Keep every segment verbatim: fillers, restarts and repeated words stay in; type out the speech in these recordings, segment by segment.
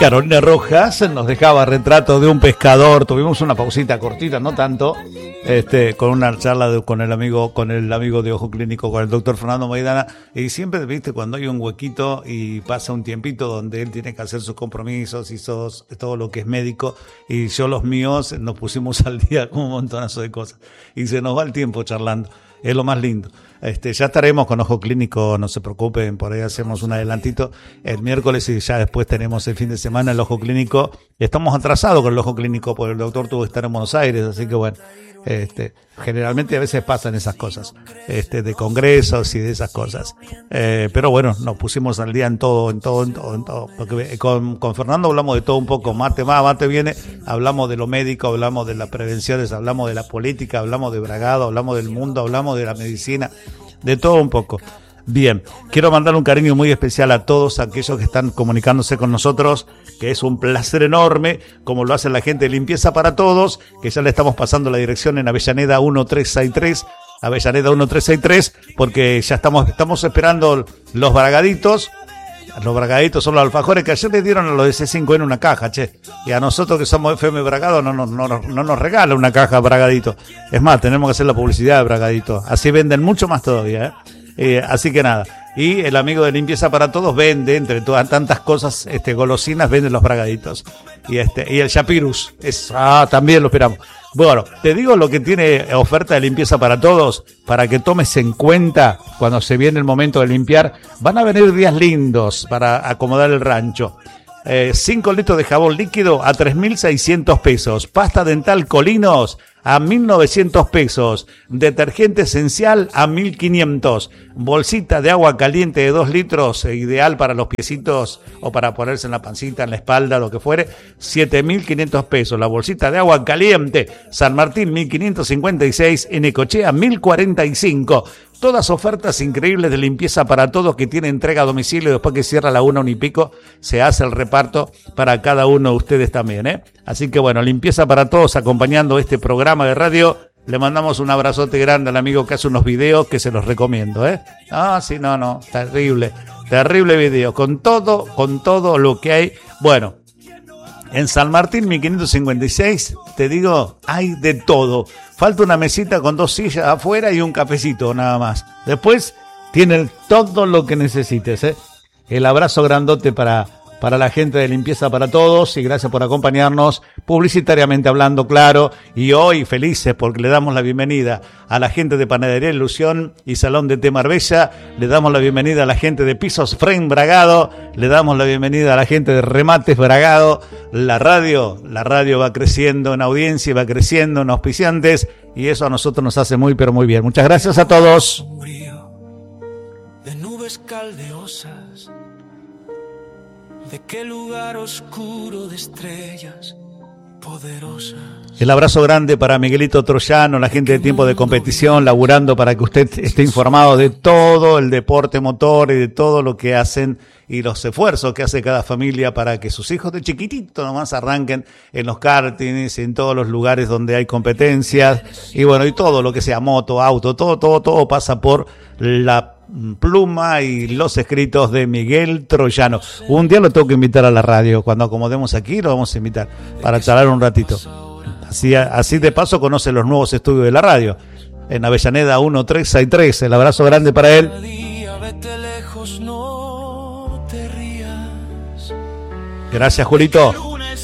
Carolina Rojas nos dejaba retrato de un pescador. Tuvimos una pausita cortita, no tanto, este, con una charla de, con el amigo, con el amigo de Ojo Clínico, con el doctor Fernando Maidana. Y siempre, viste, cuando hay un huequito y pasa un tiempito donde él tiene que hacer sus compromisos y sos, todo lo que es médico, y yo los míos, nos pusimos al día con un montonazo de cosas. Y se nos va el tiempo charlando. Es lo más lindo. Este, ya estaremos con Ojo Clínico, no se preocupen, por ahí hacemos un adelantito el miércoles y ya después tenemos el fin de semana el Ojo Clínico. Estamos atrasados con el Ojo Clínico porque el doctor tuvo que estar en Buenos Aires, así que bueno, este, generalmente a veces pasan esas cosas, este, de congresos y de esas cosas. Eh, pero bueno, nos pusimos al día en todo, en todo, en todo, en todo. Porque con, con Fernando hablamos de todo un poco, mate va, mate viene, hablamos de lo médico, hablamos de las prevenciones, hablamos de la política, hablamos de bragado, hablamos del mundo, hablamos de la medicina, de todo un poco. Bien, quiero mandar un cariño muy especial a todos aquellos que están comunicándose con nosotros, que es un placer enorme, como lo hace la gente de Limpieza para Todos, que ya le estamos pasando la dirección en Avellaneda uno tres seis tres, Avellaneda uno tres seis tres, porque ya estamos, estamos esperando los bragaditos. Los bragaditos son los alfajores que ayer le dieron a los de C cinco N una caja, che. Y a nosotros que somos F M Bragado no, no, no, no nos regala una caja de bragadito. Es más, tenemos que hacer la publicidad de bragadito. Así venden mucho más todavía, ¿eh? Eh, así que nada. Y el amigo de Limpieza para Todos vende, entre todas tantas cosas, este, golosinas, vende los bragaditos. Y este, y el Chapirus, es, ah, también lo esperamos. Bueno, te digo lo que tiene oferta de Limpieza para Todos, para que tomes en cuenta cuando se viene el momento de limpiar. Van a venir días lindos para acomodar el rancho. Eh, cinco litros de jabón líquido a tres mil seiscientos pesos. Pasta dental Colinos a mil novecientos pesos. Detergente esencial a mil quinientos. Bolsita de agua caliente de dos litros, eh, ideal para los piecitos o para ponerse en la pancita, en la espalda, lo que fuere, siete mil quinientos pesos. La bolsita de agua caliente San Martín mil quinientos cincuenta y seis, en Necochea mil cuarenta y cinco. Todas ofertas increíbles de Limpieza para Todos, que tiene entrega a domicilio. Después que cierra la una, una y pico, se hace el reparto para cada uno de ustedes también, ¿eh? Así que bueno, Limpieza para Todos acompañando este programa de radio. Le mandamos un abrazote grande al amigo que hace unos videos que se los recomiendo, ¿eh? Ah, sí, no, no, terrible, terrible video, con todo, con todo lo que hay. Bueno, en San Martín mil quinientos cincuenta y seis, te digo, hay de todo. Falta una mesita con dos sillas afuera y un cafecito nada más. Después tienen todo lo que necesites, ¿eh? El abrazo grandote para, para la gente de Limpieza para Todos, y gracias por acompañarnos publicitariamente hablando, claro. Y hoy felices porque le damos la bienvenida a la gente de Panadería Ilusión y Salón de Té Marbella. Le damos la bienvenida a la gente de Pisos Frame Bragado. Le damos la bienvenida a la gente de Remates Bragado. La radio, la radio va creciendo en audiencia y va creciendo en auspiciantes, y eso a nosotros nos hace muy, pero muy bien. Muchas gracias a todos. De nubes caldeosas, de qué lugar oscuro de estrellas poderosas. El abrazo grande para Miguelito Troyano, la gente de Tiempo de Competición, laburando para que usted esté informado de todo el deporte motor y de todo lo que hacen y los esfuerzos que hace cada familia para que sus hijos de chiquitito nomás arranquen en los kartings, en todos los lugares donde hay competencias, y bueno, y todo lo que sea moto, auto, todo, todo, todo pasa por la pluma y los escritos de Miguel Troyano. Un día lo tengo que invitar a la radio, cuando acomodemos aquí lo vamos a invitar para charlar un ratito. Así, así de paso conoce los nuevos estudios de la radio en Avellaneda uno tres seis tres. El abrazo grande para él. Gracias, Julito.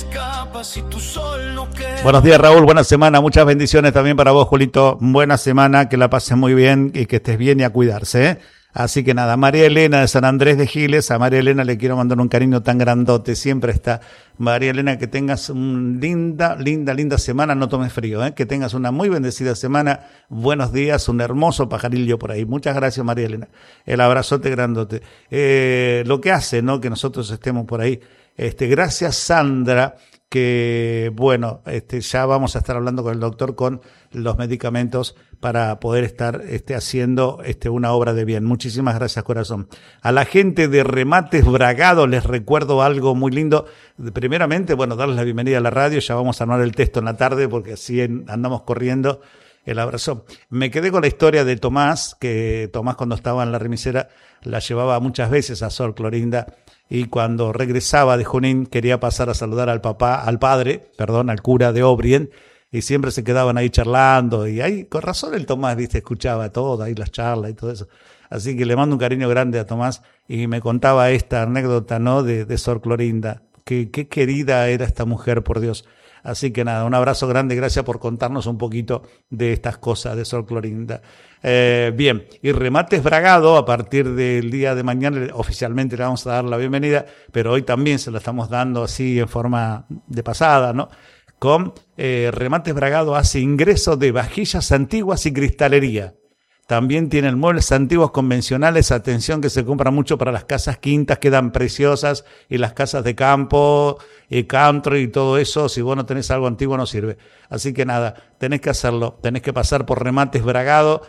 Buenos días, Raúl, buena semana, muchas bendiciones también para vos, Julito. Buena semana, que la pases muy bien y que estés bien y a cuidarse, ¿eh? Así que nada, María Elena de San Andrés de Giles, a María Elena le quiero mandar un cariño tan grandote, siempre está. María Elena, que tengas una linda, linda, linda semana, no tomes frío, ¿eh? Que tengas una muy bendecida semana, buenos días, un hermoso pajarillo por ahí. Muchas gracias, María Elena, el abrazote grandote. Eh, lo que hace, ¿no?, que nosotros estemos por ahí. Este, gracias, Sandra, que bueno, este, ya vamos a estar hablando con el doctor con los medicamentos para poder estar este, haciendo este, una obra de bien. Muchísimas gracias, corazón. A la gente de Remates Bragado les recuerdo algo muy lindo. Primeramente, bueno, darles la bienvenida a la radio. Ya vamos a armar el texto en la tarde porque así en, andamos corriendo. el abrazo. Me quedé con la historia de Tomás, que Tomás cuando estaba en la remisera la llevaba muchas veces a Sor Clorinda, y cuando regresaba de Junín quería pasar a saludar al papá, al padre, perdón, al cura de Obrien, y siempre se quedaban ahí charlando, y ahí con razón el Tomás, viste, escuchaba todo, ahí las charlas y todo eso. Así que le mando un cariño grande a Tomás, y me contaba esta anécdota, ¿no?, de, de Sor Clorinda. Qué, qué querida era esta mujer, por Dios. Así que nada, un abrazo grande, gracias por contarnos un poquito de estas cosas de Sor Clorinda. Eh, bien, y Remates Bragado, a partir del día de mañana oficialmente le vamos a dar la bienvenida, pero hoy también se la estamos dando así en forma de pasada, ¿no? Con eh, Remates Bragado hace ingreso de vajillas antiguas y cristalería. También tienen muebles antiguos convencionales, atención que se compra mucho para las casas quintas, quedan preciosas, y las casas de campo, y country y todo eso, si vos no tenés algo antiguo no sirve. Así que nada, tenés que hacerlo, tenés que pasar por Remates Bragado,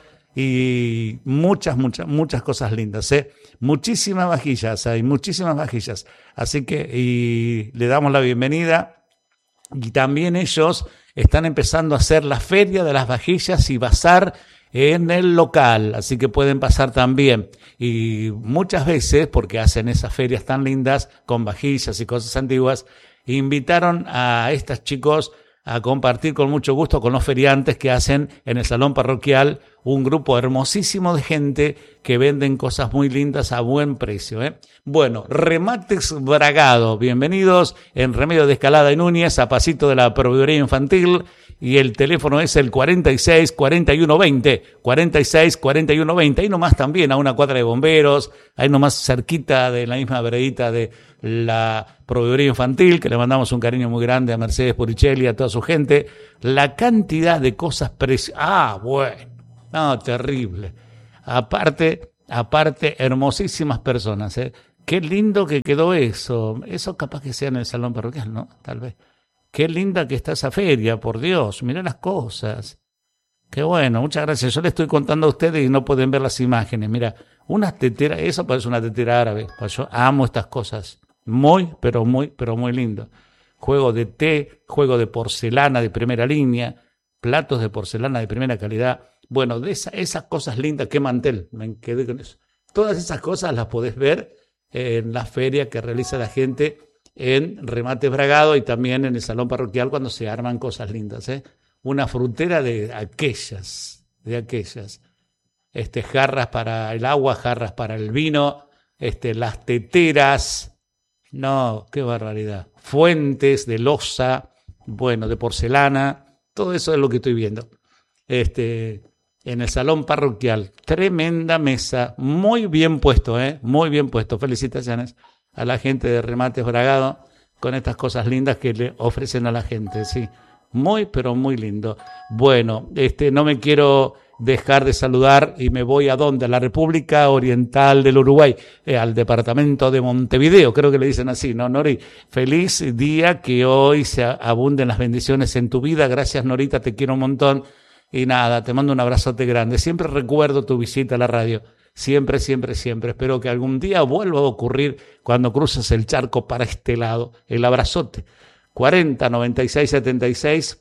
y muchas, muchas, muchas cosas lindas, ¿eh? Muchísimas vajillas, hay muchísimas vajillas. Así que, y le damos la bienvenida, y también ellos están empezando a hacer la feria de las vajillas y bazar en el local, así que pueden pasar también. Y muchas veces, porque hacen esas ferias tan lindas con vajillas y cosas antiguas, invitaron a estos chicos a compartir con mucho gusto con los feriantes que hacen en el salón parroquial un grupo hermosísimo de gente que venden cosas muy lindas a buen precio, ¿eh? Bueno, Remates Bragado, bienvenidos en Remedio de Escalada y Núñez, a pasito de la proveeduría infantil, y el teléfono es el cuarenta y seis, cuarenta y uno veinte, cuarenta y seis, cuarenta y uno veinte, ahí nomás también a una cuadra de bomberos, ahí nomás cerquita de la misma veredita de la proveeduría infantil, que le mandamos un cariño muy grande a Mercedes Puricelli y a toda su gente. La cantidad de cosas preciosas, ah, bueno, no, terrible. Aparte, aparte, hermosísimas personas, ¿eh? Qué lindo que quedó eso. Eso capaz que sea en el salón parroquial, ¿no? Tal vez. Qué linda que está esa feria, por Dios. Mirá las cosas. Qué bueno, muchas gracias. Yo le estoy contando a ustedes y no pueden ver las imágenes. Mira, unas teteras, eso parece una tetera árabe. Yo amo estas cosas. Muy, pero muy, pero muy lindo. Juego de té, juego de porcelana de primera línea, platos de porcelana de primera calidad. Bueno, de esa, esas cosas lindas, qué mantel, me quedé con eso. Todas esas cosas las podés ver en la feria que realiza la gente en Remates Bragado y también en el salón parroquial cuando se arman cosas lindas, ¿eh? Una frutera de aquellas, de aquellas. Este, jarras para el agua, jarras para el vino, este, las teteras, no, qué barbaridad. Fuentes de loza, bueno, de porcelana, todo eso es lo que estoy viendo. Este, en el salón parroquial, tremenda mesa, muy bien puesto, ¿eh? Muy bien puesto. Felicitaciones a la gente de Remates Bragado con estas cosas lindas que le ofrecen a la gente, sí. Muy, pero muy lindo. Bueno, este, no me quiero dejar de saludar y me voy a dónde, a la República Oriental del Uruguay, eh, al departamento de Montevideo, creo que le dicen así, ¿no, Nori? Feliz día, que hoy se abunden las bendiciones en tu vida. Gracias, Norita, te quiero un montón. Y nada, te mando un abrazote grande. Siempre recuerdo tu visita a la radio. Siempre, siempre, siempre. Espero que algún día vuelva a ocurrir cuando cruces el charco para este lado. El abrazote. cuarenta, noventa y seis, setenta y seis,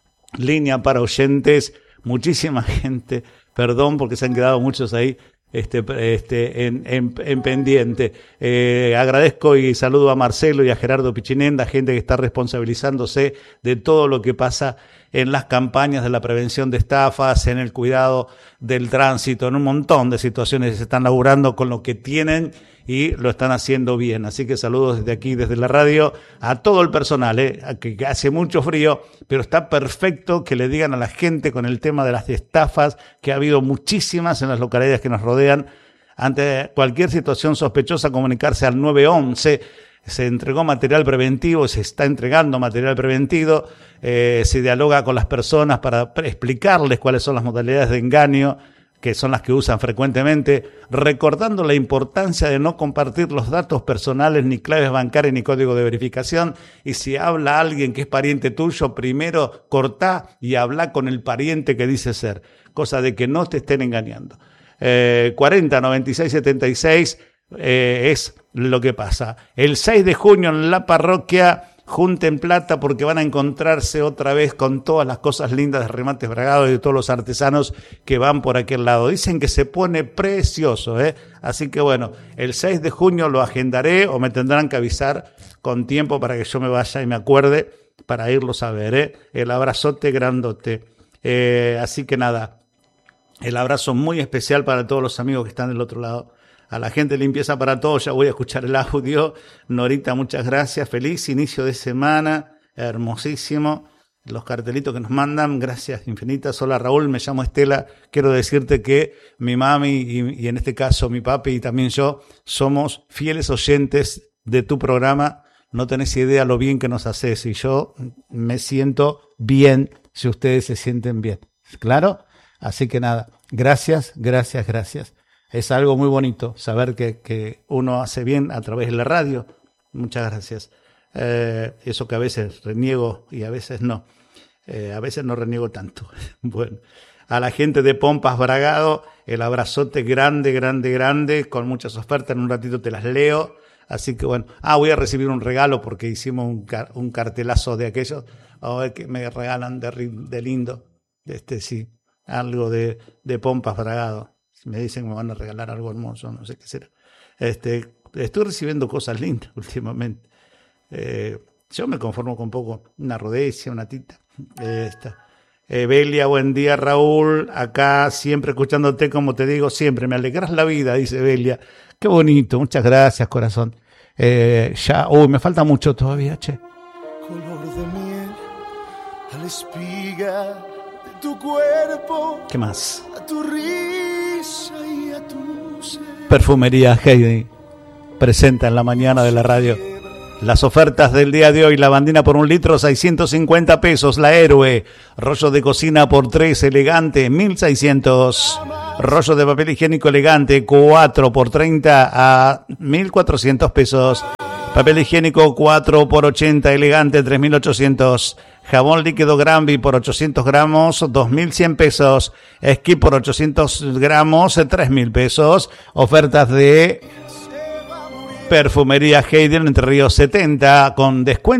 línea para oyentes. Muchísima gente. Perdón porque se han quedado muchos ahí este, este, en, en, en pendiente. Eh, agradezco y saludo a Marcelo y a Gerardo Pichinenda, gente que está responsabilizándose de todo lo que pasa en las campañas de la prevención de estafas, en el cuidado del tránsito, en un montón de situaciones que se están laburando con lo que tienen y lo están haciendo bien. Así que saludos desde aquí, desde la radio, a todo el personal, ¿eh? que, que hace mucho frío, pero está perfecto que le digan a la gente con el tema de las estafas, que ha habido muchísimas en las localidades que nos rodean. Ante cualquier situación sospechosa, comunicarse al nueve once. Se entregó material preventivo, se está entregando material preventivo, eh, se dialoga con las personas para explicarles cuáles son las modalidades de engaño, que son las que usan frecuentemente, recordando la importancia de no compartir los datos personales, ni claves bancarias, ni código de verificación. Y si habla alguien que es pariente tuyo, primero cortá y habla con el pariente que dice ser, cosa de que no te estén engañando. Eh, cuarenta, noventa y seis, setenta y seis eh, es lo que pasa. El seis de junio en la parroquia junten plata porque van a encontrarse otra vez con todas las cosas lindas de Remates Bragado y de todos los artesanos que van por aquel lado. Dicen que se pone precioso, ¿eh? Así que bueno, el seis de junio lo agendaré o me tendrán que avisar con tiempo para que yo me vaya y me acuerde para irlos a ver, ¿eh? El abrazote grandote. Eh, así que nada, el abrazo muy especial para todos los amigos que están del otro lado. A la gente de Limpieza para Todos, ya voy a escuchar el audio. Norita, muchas gracias. Feliz inicio de semana, hermosísimo. Los cartelitos que nos mandan, gracias infinitas. Hola Raúl, me llamo Estela. Quiero decirte que mi mami y, y en este caso mi papi y también yo somos fieles oyentes de tu programa. No tenés idea lo bien que nos haces y yo me siento bien si ustedes se sienten bien. ¿Claro? Así que nada, gracias, gracias, gracias. Es algo muy bonito saber que, que uno hace bien a través de la radio. Muchas gracias. Eh, eso que a veces reniego y a veces no. Eh, a veces no reniego tanto. Bueno, a la gente de Pompas Bragado, el abrazote grande, grande, grande, con muchas ofertas. En un ratito te las leo. Así que bueno. Ah, voy a recibir un regalo porque hicimos un, car- un cartelazo de aquellos. A ver que me regalan de, de lindo. Este sí, algo de, de Pompas Bragado. Me dicen que me van a regalar algo hermoso, no sé qué será. Este, estoy recibiendo cosas lindas últimamente. Eh, yo me conformo con poco. Una rodecia, una tita. Eh, esta. Eh, Belia, buen día Raúl. Acá siempre escuchándote, como te digo, siempre. Me alegras la vida, dice Belia. Qué bonito, muchas gracias, corazón. Eh, ya, uy, me falta mucho todavía, che. Color de miel a la espiga de tu cuerpo. ¿Qué más? A tu risa y a tu ser. Perfumería Heidi presenta en la mañana de la radio las ofertas del día de hoy. Lavandina por un litro, seiscientos cincuenta pesos. La Héroe. Rollo de cocina por tres, elegante, mil seiscientos. Rollo de papel higiénico elegante, cuatro por treinta a mil cuatrocientos pesos. Papel higiénico cuatro por ochenta, elegante, tres mil ochocientos. Jabón líquido Granby por ochocientos gramos, dos mil cien pesos. Esquí por ochocientos gramos, tres mil pesos. Ofertas de Perfumería Heidi en Entre Ríos setenta con descuento.